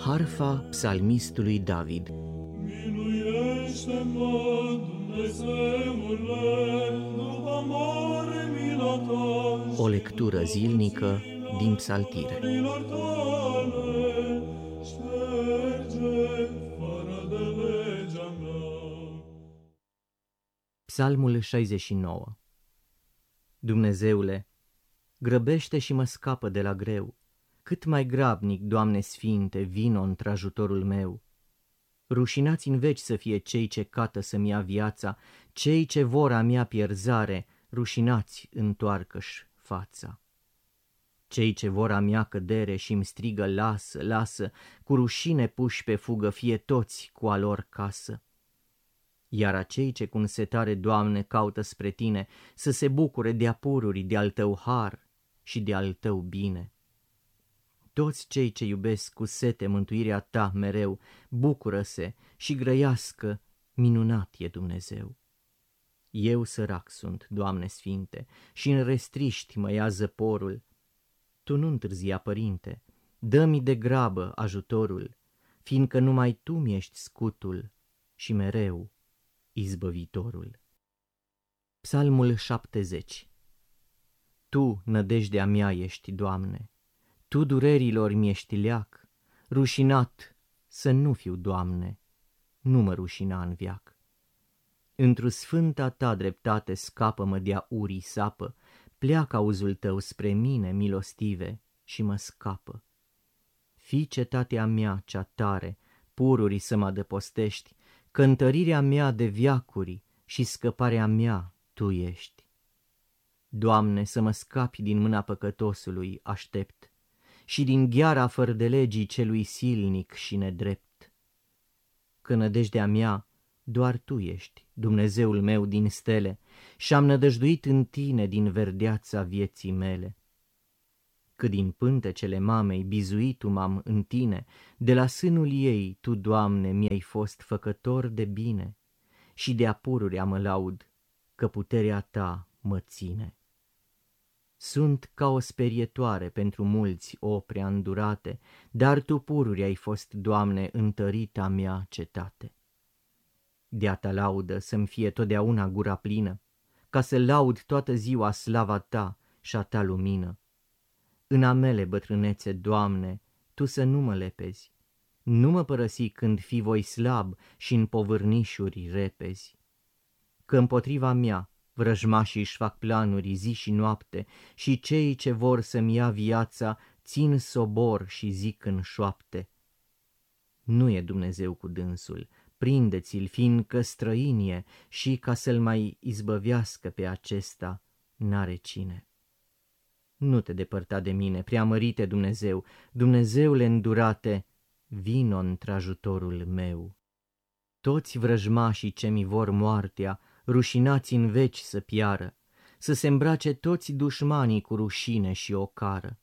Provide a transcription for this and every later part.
Harfa psalmistului David. Miluiește-mă, Dumnezeule, după mare mila ta. O lectură zilnică din Psaltire. Milor tale, șterge fără de legea mea. Psalmul 69. Dumnezeule, grăbește și mă scapă de la greu. Cât mai grabnic, Doamne Sfinte, vino într-ajutorul meu. Rușinați în veci să fie cei ce cată să-mi ia viața, cei ce vor a mea pierzare, rușinați întoarcă-și fața. Cei ce vor a mea cădere și-mi strigă lasă, lasă, cu rușine puși pe fugă, fie toți cu a lor casă. Iar acei ce cu însetare, Doamne, caută spre Tine, să se bucure de apururi de-al Tău har și de-al Tău bine. Toți cei ce iubesc cu sete mântuirea Ta mereu, bucură-se și grăiască, minunat e Dumnezeu. Eu sărac sunt, Doamne Sfinte, și în restriști mă ia zăporul. Tu nu întârzia, Părinte, dă-mi de grabă ajutorul, fiindcă numai Tu mi-ești scutul și mereu izbăvitorul. Psalmul 70. Tu, nădejdea mea, ești, Doamne, Tu durerilor mi-ești leac, rușinat să nu fiu, Doamne, nu mă rușina în veac. Într-o sfânta Ta dreptate scapă-mă de-a urii sapă, pleacă auzul Tău spre mine, milostive, și mă scapă. Fii cetatea mea cea tare, pururi să mă adăpostești, cântărirea mea de veacuri și scăparea mea Tu ești. Doamne, să mă scapi din mâna păcătosului aștept și din gheara fără de legii celui silnic și nedrept. Că nădejdea mea doar Tu ești, Dumnezeul meu din stele, și-am nădăjduit în Tine din verdeața vieții mele. Că din pântecele mamei bizuitu m-am în Tine, de la sânul ei Tu, Doamne, mi-ai fost făcător de bine, și de apururea mă laud, că puterea Ta mă ține. Sunt ca o sperietoare pentru mulți, o prea îndurate, dar Tu pururi ai fost, Doamne, întărita mea cetate. De-a Ta laudă să-mi fie totdeauna gura plină, ca să laud toată ziua slava Ta și a Ta lumină. În a mele bătrânețe, Doamne, Tu să nu mă lepezi, nu mă părăsi când fi voi slab și în povârnișuri repezi. Că împotriva mea vrăjmașii își fac planuri zi și noapte și cei ce vor să-mi ia viața țin sobor și zic în șoapte. Nu e Dumnezeu cu dânsul, prindeți-l, fiindcă străinie și ca să-l mai izbăvească pe acesta n-are cine. Nu te depărta de mine, preamărite Dumnezeu, Dumnezeule îndurate, vino într-ajutorul meu. Toți vrăjmașii ce mi vor moartea, rușinați în veci să piară, să se îmbrace toți dușmanii cu rușine și ocară.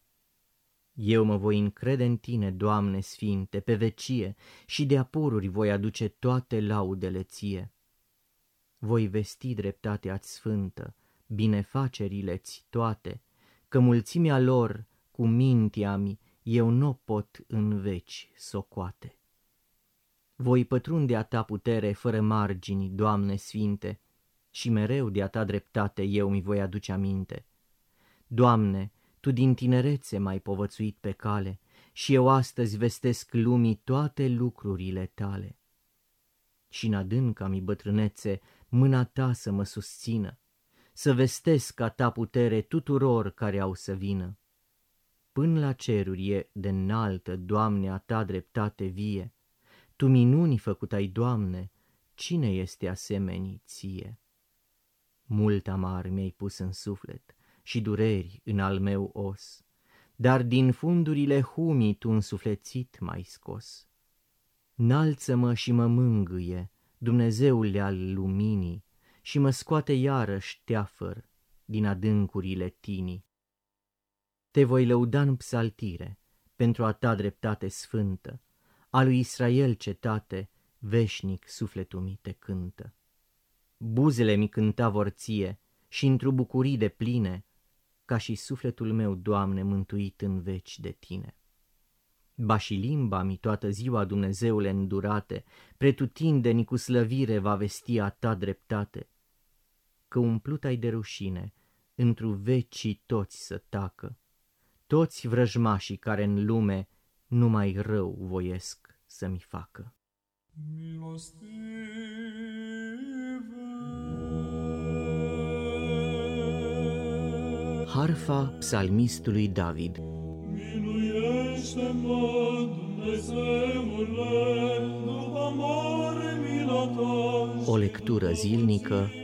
Eu mă voi încrede în Tine, Doamne Sfinte, pe vecie, și de apururi voi aduce toate laudele Ție. Voi vesti dreptatea-ți sfântă, binefacerile-ți toate, că mulțimea lor cu mintea-mi eu n-o pot în veci socoate. Voi pătrunde a Ta putere fără margini, Doamne Sfinte, și mereu de a Ta dreptate eu mi voi aduce aminte. Doamne, Tu din tinerețe m-ai povățuit pe cale și eu astăzi vestesc lumii toate lucrurile Tale. Și în adânca-mi bătrânețe mâna Ta să mă susțină, să vestesc a Ta putere tuturor care au să vină. Până la ceruri e de înaltă, Doamne, a Ta dreptate vie. Tu minuni făcut ai, Doamne, cine este asemenii Ție? Mult amar mi-ai pus în suflet și dureri în al meu os, dar din fundurile humii Tu însuflețit m-ai scos. Înalță-mă și mă mângâie, Dumnezeule al luminii, și mă scoate iarăși teafăr din adâncurile tinii. Te voi lăuda în psaltire pentru a Ta dreptate sfântă, a lui Israel cetate, veșnic sufletul mi Te cântă. Buzele mi cânta vor Ție și într-o bucurii de pline, ca și sufletul meu, Doamne, mântuit în veci de Tine. Ba și limba-mi toată ziua, Dumnezeule îndurate, pretutindeni cu slăvire va vesti a ta dreptate. Că umplut ai de rușine, întru vecii toți să tacă, toți vrăjmașii care în lume numai rău voiesc să-mi facă. Harfa psalmistului David. Miluiește-mă, Dumnezeule, după mare mila ta. O lectură zilnică